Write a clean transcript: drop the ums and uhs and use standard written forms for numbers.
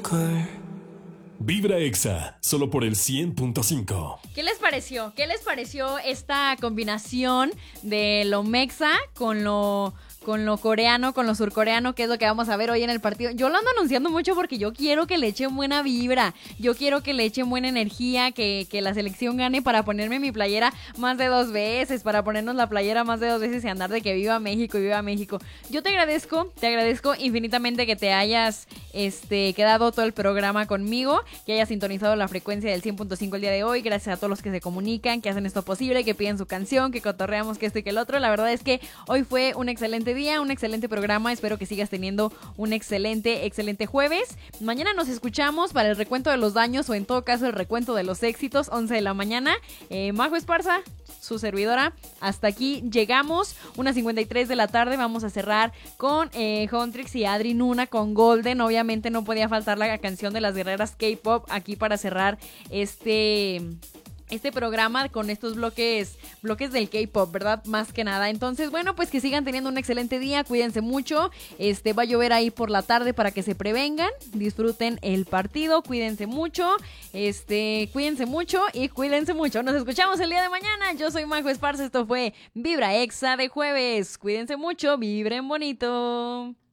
Vibra Exa, solo por el 100.5. ¿Qué les pareció? ¿Qué les pareció esta combinación de lo mexa con lo coreano, con lo surcoreano, que es lo que vamos a ver hoy en el partido? Yo lo ando anunciando mucho porque yo quiero que le echen buena vibra, yo quiero que le echen buena energía, que la selección gane para ponerme mi playera más de 2 veces, para ponernos la playera más de 2 veces y andar de que viva México y viva México. Yo te agradezco infinitamente que te hayas quedado todo el programa conmigo, que hayas sintonizado la frecuencia del 100.5 el día de hoy. Gracias a todos los que se comunican, que hacen esto posible, que piden su canción, que cotorreamos, que esto y que el otro. La verdad es que hoy fue un excelente día, un excelente programa. Espero que sigas teniendo un excelente jueves. Mañana nos escuchamos para el recuento de los daños, o en todo caso el recuento de los éxitos, 11 de la mañana. Majo Esparza, su servidora, hasta aquí llegamos. 1:53 de la tarde, vamos a cerrar con Huntrix y Adri Nuna con Golden. Obviamente no podía faltar la canción de las guerreras K-pop aquí para cerrar este programa con estos bloques del K-pop, ¿verdad? Más que nada. Entonces, bueno, pues que sigan teniendo un excelente día, cuídense mucho. Va a llover ahí por la tarde para que se prevengan. Disfruten el partido, cuídense mucho. Cuídense mucho y cuídense mucho. Nos escuchamos el día de mañana. Yo soy Majo Esparza, esto fue Vibra Exa de jueves. Cuídense mucho, vibren bonito.